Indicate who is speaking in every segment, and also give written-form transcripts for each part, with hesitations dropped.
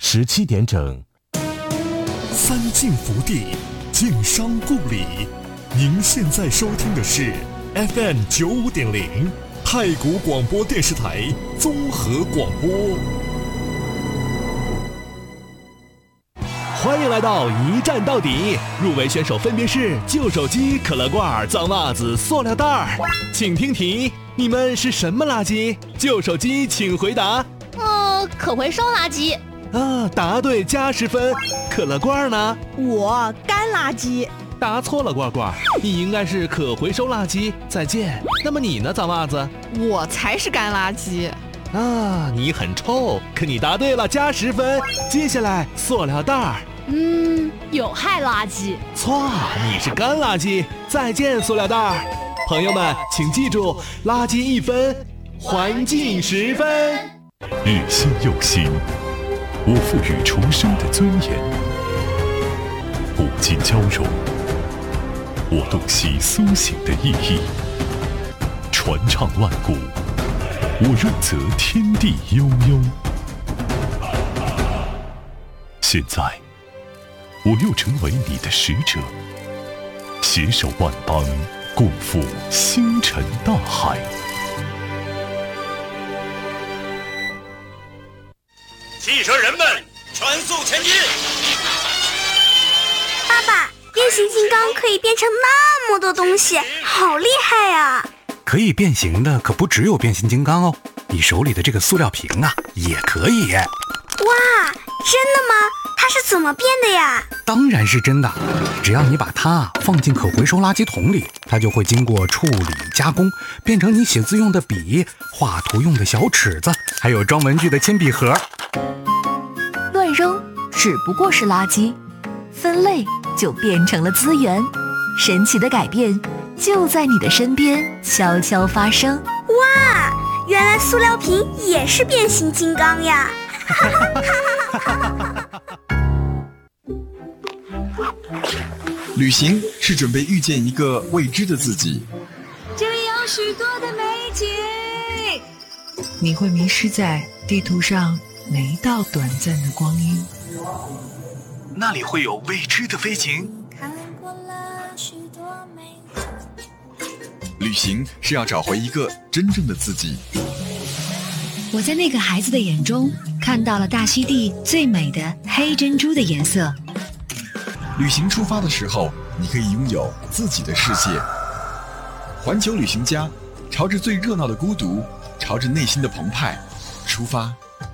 Speaker 1: 17点整。
Speaker 2: 三晋福地，晋商故里。您现在收听的是 FM 95.0太谷广播电视台综合广播。
Speaker 1: 欢迎来到一站到底，入围选手分别是旧手机、可乐罐、脏袜子、塑料袋。请听题，你们是什么垃圾？旧手机请回答。
Speaker 3: 可回收垃圾。
Speaker 1: 答对加10分。可乐罐呢？
Speaker 4: 我干垃圾。
Speaker 1: 答错了，罐罐，你应该是可回收垃圾。再见。那么你呢，脏袜子？
Speaker 4: 我才是干垃圾。
Speaker 1: 你很臭，可你答对了，加10分。接下来，塑料袋。
Speaker 3: 有害垃圾。
Speaker 1: 错，你是干垃圾。再见，塑料袋。朋友们，请记住，垃圾1分，环境10分。
Speaker 2: 日新又新，我赋予重生的尊严；古今交融，我洞悉苏醒的意义；传唱万古，我润泽天地悠悠。现在，我又成为你的使者，携手万邦，共赴星辰大海。
Speaker 5: 汽车人们，全速前进！
Speaker 6: 爸爸，变形金刚可以变成那么多东西，好厉害啊！
Speaker 7: 可以变形的可不只有变形金刚哦，你手里的这个塑料瓶啊，也可以。
Speaker 6: 哇，真的吗？它是怎么变的呀？
Speaker 7: 当然是真的，只要你把它放进可回收垃圾桶里，它就会经过处理加工，变成你写字用的笔、画图用的小尺子，还有装文具的铅笔盒。
Speaker 8: 乱扔只不过是垃圾，分类就变成了资源。神奇的改变就在你的身边悄悄发生。
Speaker 6: 哇，原来塑料瓶也是变形金刚呀！
Speaker 9: 旅行是准备遇见一个未知的自己，
Speaker 10: 这里有许多的美景，
Speaker 11: 你会迷失在地图上每一道短暂的光阴，
Speaker 7: 那里会有未知的飞行。
Speaker 9: 旅行是要找回一个真正的自己。
Speaker 8: 我在那个孩子的眼中看到了大溪地最美的黑珍珠的颜色。
Speaker 9: 旅行出发的时候，你可以拥有自己的世界。环球旅行家，朝着最热闹的孤独，朝着内心的澎湃出发。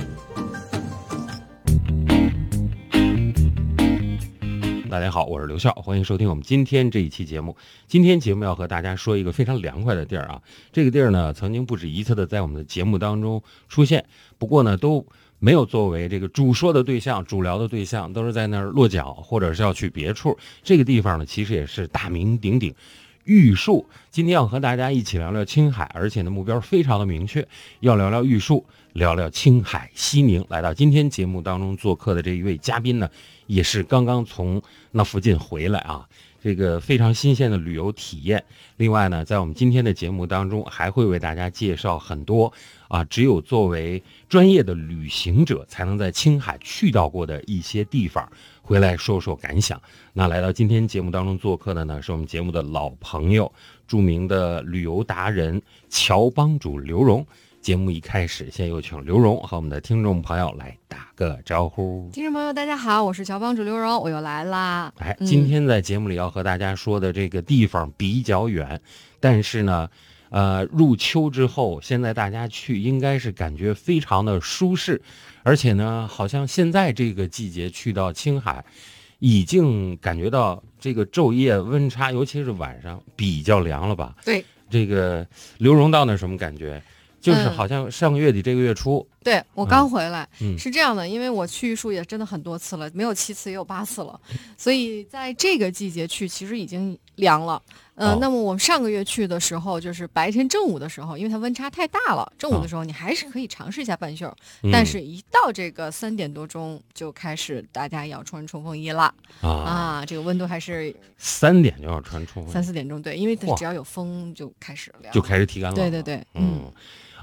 Speaker 12: 大家好，我是刘笑，欢迎收听我们今天这一期节目。今天节目要和大家说一个非常凉快的地儿啊，这个地儿呢曾经不止一次的在我们的节目当中出现，不过呢都没有作为这个主说的对象、主聊的对象，都是在那儿落脚或者是要去别处。这个地方呢其实也是大名鼎鼎玉树。今天要和大家一起聊聊青海，而且呢目标非常的明确，要聊聊玉树，聊聊青海西宁。来到今天节目当中做客的这一位嘉宾呢，也是刚刚从那附近回来啊，这个非常新鲜的旅游体验。另外呢，在我们今天的节目当中还会为大家介绍很多只有作为专业的旅行者才能在青海去到过的一些地方，回来说说感想。那来到今天节目当中做客的呢，是我们节目的老朋友，著名的旅游达人乔帮主刘荣。节目一开始，先有请刘荣和我们的听众朋友来打个招呼。
Speaker 4: 听众朋友大家好，我是乔帮主刘荣，我又来啦。
Speaker 12: 今天在节目里要和大家说的这个地方比较远，但是呢入秋之后，现在大家去应该是感觉非常的舒适，而且呢好像现在这个季节去到青海已经感觉到这个昼夜温差，尤其是晚上比较凉了吧。
Speaker 4: 对，
Speaker 12: 这个刘荣到那什么感觉？就是好像上个月底这个月初，
Speaker 4: 对，我刚回来，是这样的，因为我去玉树也真的很多次了，没有7次也有8次了，所以在这个季节去其实已经凉了。那么我们上个月去的时候，就是白天正午的时候，因为它温差太大了，正午的时候你还是可以尝试一下半袖，但是一到这个3点多钟就开始大家要穿冲锋衣了这个温度还是
Speaker 12: 3点就要穿冲锋衣
Speaker 4: ，3、4点钟，对，因为它只要有风就开始凉，
Speaker 12: 就开始体感冷了。
Speaker 4: 对对对，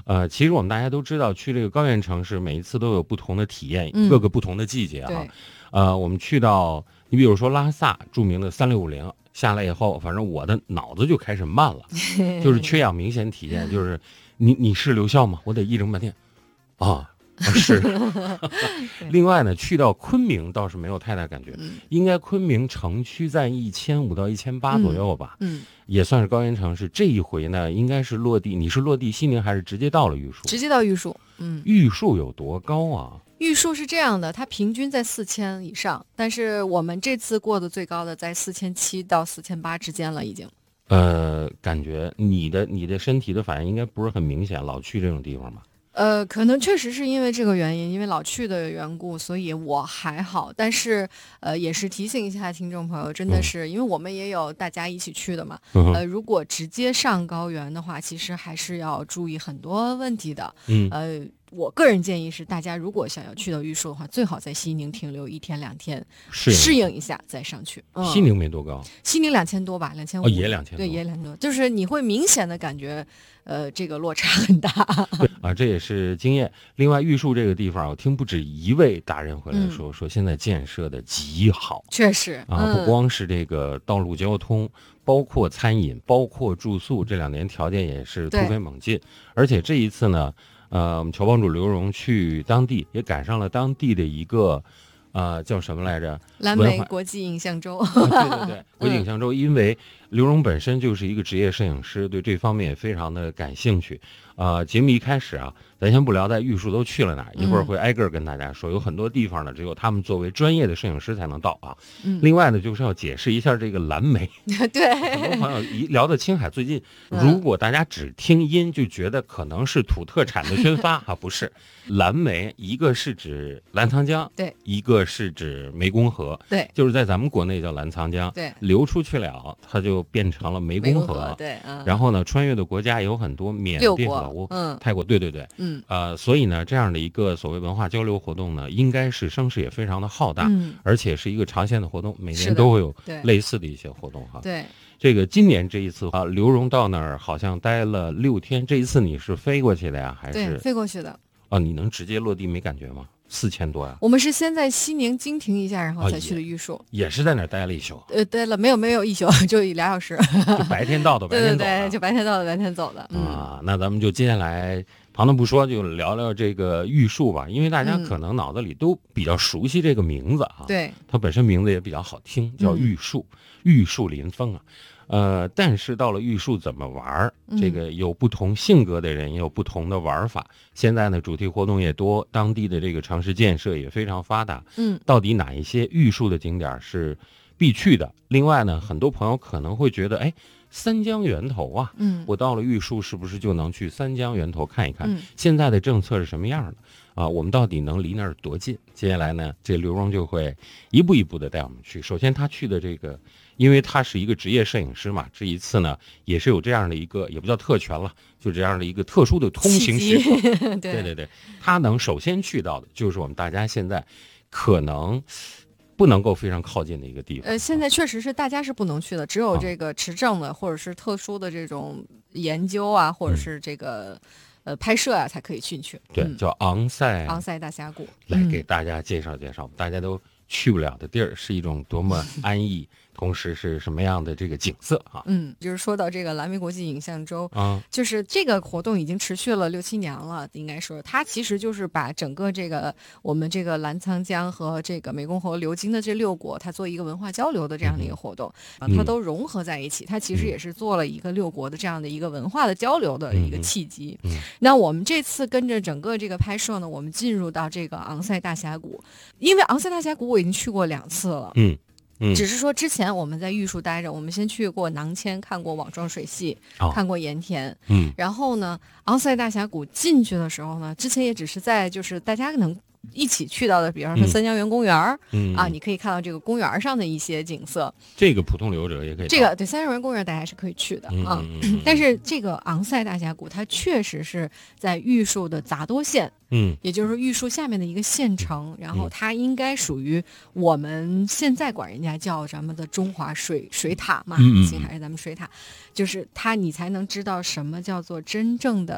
Speaker 12: 其实我们大家都知道，去这个高原城市，每一次都有不同的体验，各个不同的季节哈。我们去到，你比如说拉萨著名的3650，下来以后，反正我的脑子就开始慢了，就是缺氧明显体现，就是你是刘笑吗？我得一整半天，是。另外呢，去到昆明倒是没有太大感觉，应该昆明城区在1500到1800左右吧，也算是高原城市。这一回呢，应该是落地，你是落地西宁还是直接到了玉树？
Speaker 4: 直接到玉树。
Speaker 12: 玉树有多高啊？
Speaker 4: 玉树是这样的，它平均在4000以上，但是我们这次过的最高的在4700到4800之间了，已经。
Speaker 12: 感觉你的身体的反应应该不是很明显，老去这种地方吧？
Speaker 4: 可能确实是因为这个原因，因为老去的缘故，所以我还好。但是，也是提醒一下听众朋友，真的是，因为我们也有大家一起去的嘛。如果直接上高原的话，其实还是要注意很多问题的。我个人建议是，大家如果想要去到玉树的话，最好在西宁停留1天2天，适应一下再上去。
Speaker 12: 西宁没多高，
Speaker 4: 西宁2000多吧，2500。
Speaker 12: 也2000多。
Speaker 4: 对，也2000多，就是你会明显的感觉，这个落差很大。
Speaker 12: 对这也是经验。另外，玉树这个地方，我听不止一位达人回来说现在建设的极好，
Speaker 4: 确实
Speaker 12: 不光是这个道路交通，包括餐饮，包括住宿，这2年条件也是突飞猛进。而且这一次呢，我们侨帮主刘荣去当地，也赶上了当地的一个叫什么来着？
Speaker 4: 蓝莓国际影像周。
Speaker 12: 对，国际影像周。因为刘荣本身就是一个职业摄影师，对这方面也非常的感兴趣。节目一开始啊，咱先不聊在玉树都去了哪儿，一会儿会挨个跟大家说，有很多地方呢，只有他们作为专业的摄影师才能到啊。另外呢，就是要解释一下这个蓝莓。
Speaker 4: 对，
Speaker 12: 很多朋友一聊到青海，最近如果大家只听音，就觉得可能是土特产的宣发不是。蓝莓一个是指澜沧江，
Speaker 4: 对，
Speaker 12: 一个是指湄公河，
Speaker 4: 对，
Speaker 12: 就是在咱们国内叫澜沧江，
Speaker 4: 对，
Speaker 12: 流出去了，它就变成了湄公河，
Speaker 4: 对，
Speaker 12: 然后呢，穿越的国家有很多，缅甸、老挝、泰国，对，所以呢，这样的一个所谓文化交流活动呢，应该是声势也非常的浩大，而且是一个长线的活动，每年都会有类似的一些活动哈。
Speaker 4: 对，
Speaker 12: 这个今年这一次刘荣到那儿好像待了6天，这一次你是飞过去的呀，还是？
Speaker 4: 对，飞过去的。
Speaker 12: 你能直接落地没感觉吗？4000多呀！
Speaker 4: 我们是先在西宁经停一下，然后再去的玉树，
Speaker 12: 也是在那儿待了一宿。
Speaker 4: 待了没有一宿，就2小时，
Speaker 12: 就白天到的，白天走的。
Speaker 4: 对，就白天到的，白天走的。
Speaker 12: 那咱们就接下来旁的不说，就聊聊这个玉树吧，因为大家可能脑子里都比较熟悉这个名字啊。
Speaker 4: 对，
Speaker 12: 它本身名字也比较好听，叫玉树，玉树临风啊。但是到了玉树怎么玩这个有不同性格的人也有不同的玩法。现在呢，主题活动也多，当地的这个城市建设也非常发达。到底哪一些玉树的景点是必去的？另外呢，很多朋友可能会觉得，三江源头啊，我到了玉树是不是就能去三江源头看一看？现在的政策是什么样的啊？我们到底能离那儿多近？接下来呢，这刘荣就会一步一步的带我们去。首先他去的这个，因为他是一个职业摄影师嘛，这一次呢也是有这样的一个，也不叫特权了，就这样的一个特殊的通行许可。对，他能首先去到的就是我们大家现在可能不能够非常靠近的一个地方。
Speaker 4: 现在确实是大家是不能去的，只有这个持证的或者是特殊的这种研究啊，或者是这个拍摄啊才可以进去。
Speaker 12: 对，叫昂塞
Speaker 4: 大峡谷，
Speaker 12: 来给大家介绍介绍，大家都去不了的地儿是一种多么安逸。同时是什么样的这个景色啊？
Speaker 4: 就是说到这个蓝莓国际影像周就是这个活动已经持续了6-7年了，应该说它其实就是把整个这个我们这个澜沧江和这个湄公河流经的这6国，它做一个文化交流的这样的一个活动，它都融合在一起。它其实也是做了一个6国的这样的一个文化的交流的一个契机。那我们这次跟着整个这个拍摄呢，我们进入到这个昂塞大峡谷，因为昂塞大峡谷我已经去过2次了。只是说之前我们在玉树待着，我们先去过囊谦，看过网状水系，看过盐田。然后呢，昂塞大峡谷进去的时候呢，之前也只是在就是大家能一起去到的，比方说三江源公园你可以看到这个公园上的一些景色。
Speaker 12: 这个普通游者也可以。
Speaker 4: 这个对三江源公园大家是可以去的但是这个昂塞大峡谷它确实是在玉树的杂多县。也就是说玉树下面的一个县城，然后它应该属于我们现在管人家叫咱们的中华水塔嘛，青海是咱们水塔，就是它你才能知道什么叫做真正的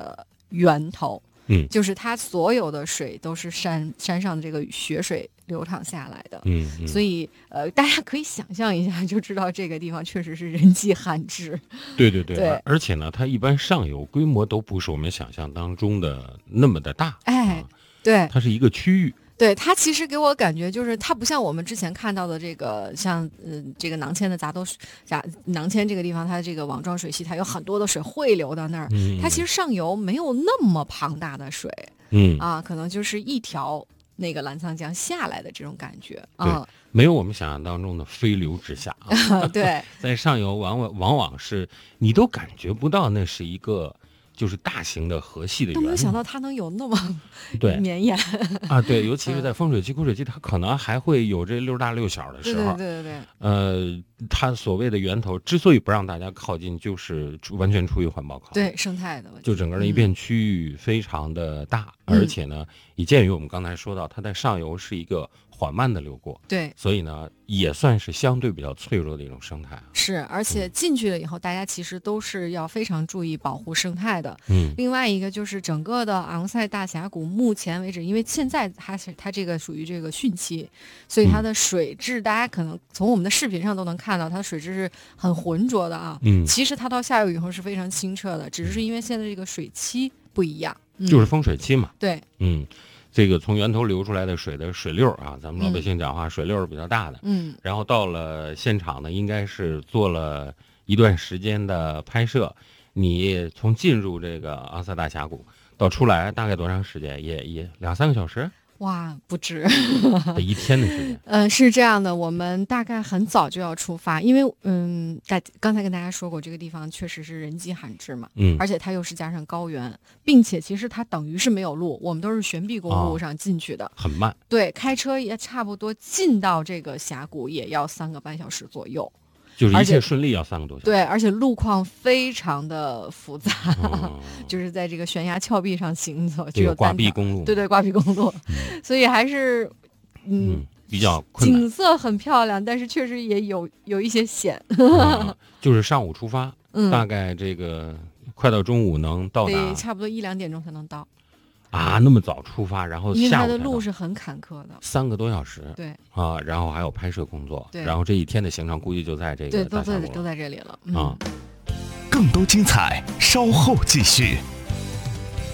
Speaker 4: 源头。
Speaker 12: 就是
Speaker 4: 它所有的水都是山上的这个雪水流淌下来的。所以大家可以想象一下，就知道这个地方确实是人迹罕至。
Speaker 12: 对，而且呢，它一般上游规模都不是我们想象当中的那么的大。
Speaker 4: 对，
Speaker 12: 它是一个区域。
Speaker 4: 对，它其实给我感觉就是它不像我们之前看到的这个像这个囊谦的囊谦这个地方，它这个网状水系它有很多的水汇流到那儿，它其实上游没有那么庞大的水，可能就是一条那个澜沧江下来的这种感觉啊，
Speaker 12: 没有我们想象当中的飞流直下啊。
Speaker 4: 对，
Speaker 12: 在上游往往是你都感觉不到那是一个。就是大型的河系的，
Speaker 4: 都没有想到它能有那么绵延
Speaker 12: 啊！对，尤其是在风水期、枯水期，它可能还会有这溜大溜小的时候。
Speaker 4: 对。
Speaker 12: 它所谓的源头之所以不让大家靠近，就是完全出于环保考虑。
Speaker 4: 对，生态的问题。
Speaker 12: 就整个的一片区域非常的大，而且呢，也鉴于我们刚才说到，它在上游是一个缓慢的流过，
Speaker 4: 对，
Speaker 12: 所以呢，也算是相对比较脆弱的一种生态。
Speaker 4: 是，而且进去了以后，大家其实都是要非常注意保护生态的。另外一个就是整个的昂塞大峡谷，目前为止，因为现在它这个属于这个汛期，所以它的水质，大家可能从我们的视频上都能看到，它的水质是很浑浊的啊。其实它到下游以后是非常清澈的，只是因为现在这个水期不一样，
Speaker 12: 就是丰水期嘛。
Speaker 4: 对，
Speaker 12: 这个从源头流出来的水的水流啊，咱们老百姓讲话，水流是比较大的。然后到了现场呢，应该是做了一段时间的拍摄。你从进入这个昂塞大峡谷到出来大概多长时间？也2-3个小时。
Speaker 4: 哇，不止，
Speaker 12: 得一天的时间。
Speaker 4: 是这样的，我们大概很早就要出发，因为刚才跟大家说过，这个地方确实是人迹罕至嘛，而且它又是加上高原，并且其实它等于是没有路，我们都是悬臂公路上进去的，
Speaker 12: 很慢。
Speaker 4: 对，开车也差不多进到这个峡谷也要3个半小时左右。
Speaker 12: 就是一切顺利要3个多小时。
Speaker 4: 对，而且路况非常的复杂，就是在这个悬崖峭壁上行走，就有
Speaker 12: 挂壁公路。
Speaker 4: 对，挂壁公路，所以还是
Speaker 12: 比较困难。
Speaker 4: 景色很漂亮，但是确实也有一些险。
Speaker 12: 就是上午出发，大概这个快到中午能到达，
Speaker 4: 得差不多1-2点钟才能到。
Speaker 12: 啊，那么早出发，然后
Speaker 4: 因为它的路是很坎坷的
Speaker 12: ，3个多小时。
Speaker 4: 对
Speaker 12: 啊，然后还有拍摄工作，
Speaker 4: 对，
Speaker 12: 然后这一天的行程估计就在这个
Speaker 4: 都在这里了
Speaker 1: 更多精彩稍后继续。